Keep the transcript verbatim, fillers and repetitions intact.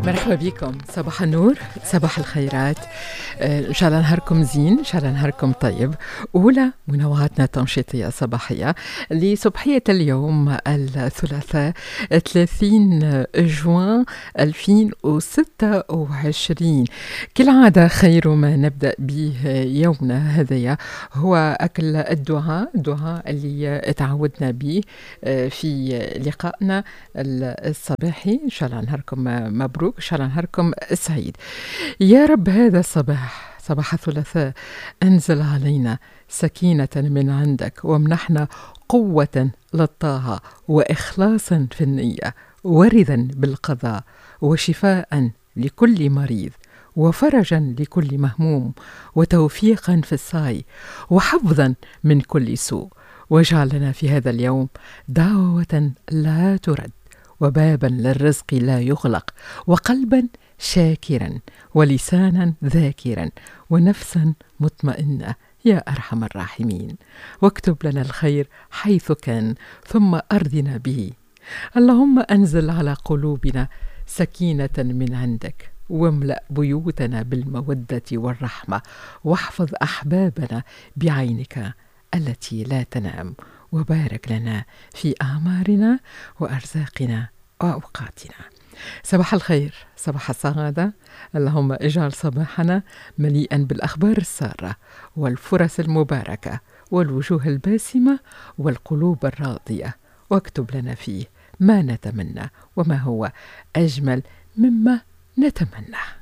مرحبا بكم. صباح النور، صباح الخيرات. آه، إن شاء الله نهاركم زين، إن شاء الله نهاركم طيب. أولى منوعاتنا التنشيطية الصباحية لصبحية اليوم الثلاثاء ثلاثين جوان ألفين وستة وعشرين. كالعادة خير ما نبدأ به يومنا هذايا هو أكل الدعاء، الدعاء اللي تعودنا به في لقائنا الصباحي. إن شاء الله نهاركم مبروك، إن شاء الله نهاركم سعيد. يا رب هذا الصباح، صباح الثلاثاء، أنزل علينا سكينة من عندك، وامنحنا قوة للطاعة وإخلاصا في النية، وردا بالقضاء، وشفاء لكل مريض، وفرجا لكل مهموم، وتوفيقا في السعي، وحفظا من كل سوء. واجعل لنا في هذا اليوم دعوة لا ترد، وبابا للرزق لا يغلق، وقلبا شاكرا، ولسانا ذاكرا، ونفسا مطمئنة يا أرحم الراحمين. واكتب لنا الخير حيث كان، ثم أرضنا به. اللهم أنزل على قلوبنا سكينة من عندك، واملأ بيوتنا بالمودة والرحمة، واحفظ أحبابنا بعينك التي لا تنام، وبارك لنا في أعمارنا وأرزاقنا وأوقاتنا. صباح الخير، صباح السعادة. اللهم اجعل صباحنا مليئا بالأخبار السارة والفرص المباركة والوجوه الباسمة والقلوب الراضية، واكتب لنا فيه ما نتمنى وما هو أجمل مما نتمنى.